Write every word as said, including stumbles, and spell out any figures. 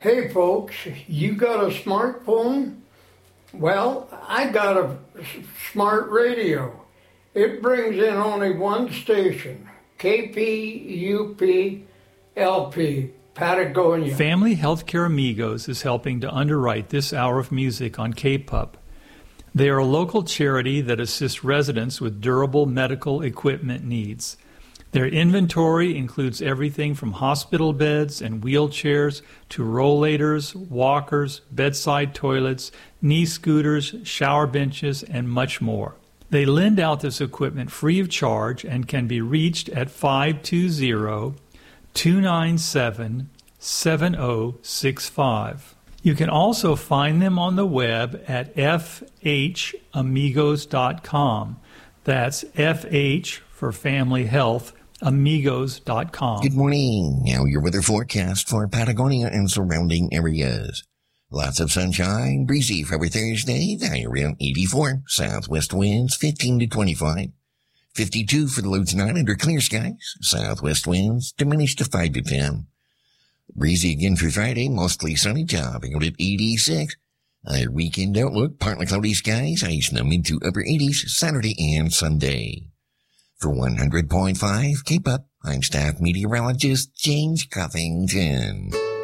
Hey folks, you got a smartphone? Well, I got a smart radio. It brings in only one station, K P U P L P, Patagonia. Family Healthcare Amigos is helping to underwrite this hour of music on K P U P. They are a local charity that assists residents with durable medical equipment needs. Their inventory includes everything from hospital beds and wheelchairs to rollators, walkers, bedside toilets, knee scooters, shower benches, and much more. They lend out this equipment free of charge and can be reached at five two zero, two nine seven, seven zero six five. You can also find them on the web at f h amigos dot com. That's F H for Family Health, amigos dot com. Good morning. Now your weather forecast for Patagonia and surrounding areas. Lots of sunshine, breezy for every Thursday, high around eighty-four. Southwest winds fifteen to twenty-five. fifty-two for the low tonight under clear skies. Southwest winds diminished to five to ten. Breezy again for Friday, mostly sunny, topping out at eighty-six. Our weekend outlook, partly cloudy skies, ice in the mid to upper eighties, Saturday and Sunday. For one hundred point five K P U P, I'm staff meteorologist James Covington.